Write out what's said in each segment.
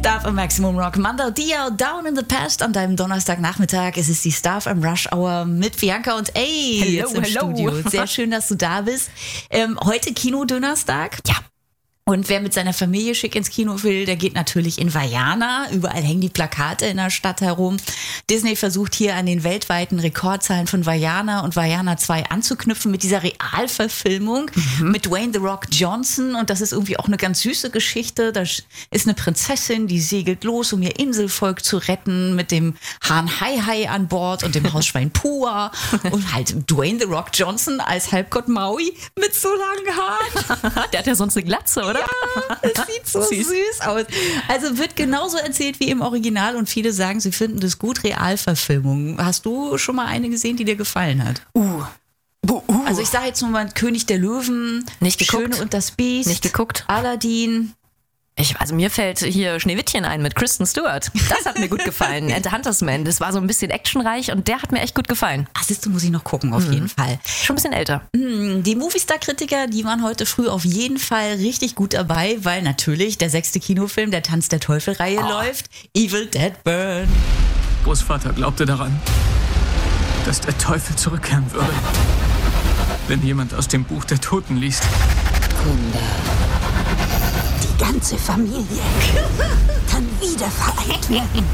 Star FM Maximum Rock Mando Dia Down in the Past an deinem Donnerstagnachmittag. Es ist die Star FM Rush Hour mit Bianca und jetzt im Studio. Sehr schön, dass du da bist. Heute Kino-Donnerstag. Ja. Und wer mit seiner Familie schick ins Kino will, der geht natürlich in Vaiana. Überall hängen die Plakate in der Stadt herum. Disney versucht hier an den weltweiten Rekordzahlen von Vaiana und Vaiana 2 anzuknüpfen mit dieser Realverfilmung mit Dwayne The Rock Johnson. Und das ist irgendwie auch eine ganz süße Geschichte. Da ist eine Prinzessin, die segelt los, um ihr Inselvolk zu retten, mit dem Hahn Hai an Bord und dem Hausschwein Pua. Und halt Dwayne The Rock Johnson als Halbgott Maui mit so langen Haaren. Der hat ja sonst eine Glatze, oder? Ja, es sieht so süß aus. Also wird genauso erzählt wie im Original und viele sagen, sie finden das gut. Realverfilmung. Hast du schon mal eine gesehen, die dir gefallen hat? Also ich sage jetzt nur mal König der Löwen, Nicht geguckt. Schöne und das Biest, Nicht geguckt. Aladdin. Also mir fällt hier Schneewittchen ein mit Kristen Stewart. Das hat mir gut gefallen. And the Hunter's Man, das war so ein bisschen actionreich und der hat mir echt gut gefallen. Ach, siehst du, muss ich noch gucken, auf jeden Fall. Schon ein bisschen älter. Die Movistar-Kritiker, die waren heute früh auf jeden Fall richtig gut dabei, weil natürlich der 6. Kinofilm der Tanz der Teufel-Reihe läuft. Evil Dead Burn. Großvater glaubte daran, dass der Teufel zurückkehren würde, wenn jemand aus dem Buch der Toten liest. Die ganze Familie kann wieder vereint werden.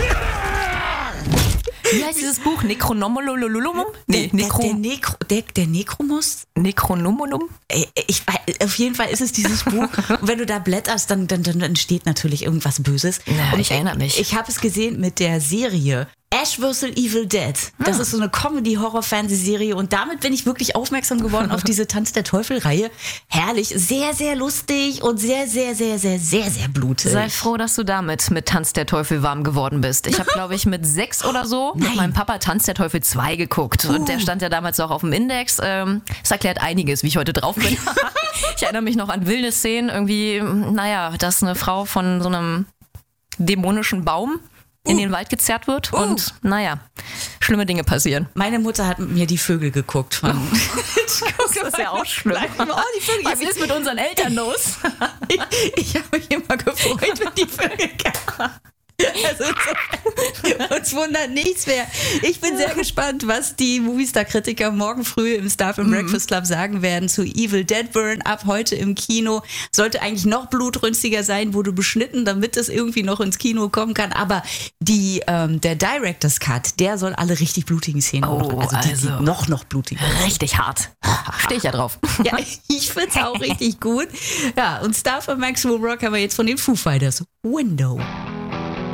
Wie heißt dieses Buch? Necronomololololum? Nee, Der Necromus? Necronomolum? Auf jeden Fall ist es dieses Buch. Und wenn du da blätterst, dann entsteht natürlich irgendwas Böses. Ja, und ich erinnere mich. Ich habe es gesehen mit der Serie Ash vs. Evil Dead. Das ist so eine Comedy-Horror-Fernsehserie und damit bin ich wirklich aufmerksam geworden auf diese Tanz der Teufel-Reihe. Herrlich, sehr, sehr lustig und sehr, sehr, sehr, sehr, sehr, sehr blutig. Sei froh, dass du damit mit Tanz der Teufel warm geworden bist. Ich habe, glaube ich, mit 6 oder so mit meinem Papa Tanz der Teufel 2 geguckt. Und der stand ja damals auch auf dem Index. Das erklärt einiges, wie ich heute drauf bin. Ich erinnere mich noch an wilde Szenen. Irgendwie, dass eine Frau von so einem dämonischen Baum in den Wald gezerrt wird und schlimme Dinge passieren. Meine Mutter hat mit mir die Vögel geguckt. Das ist ja auch schlimm. Die Vögel. Was ist mit unseren Eltern los? Ich habe mich immer gefreut, wenn die Vögel kamen. Also uns wundert nichts mehr. Ich bin sehr gespannt, was die Movistar-Kritiker morgen früh im Star FM Breakfast Club sagen werden zu Evil Dead Burn ab heute im Kino. Sollte eigentlich noch blutrünstiger sein, wurde beschnitten, damit es irgendwie noch ins Kino kommen kann. Aber der Director's Cut, der soll alle richtig blutigen Szenen machen. Also die noch blutiger. Richtig hart. Stehe ich ja drauf. Ja, ich find's auch richtig gut. Ja, und Star FM Maximum Rock haben wir jetzt von den Foo Fighters. Window.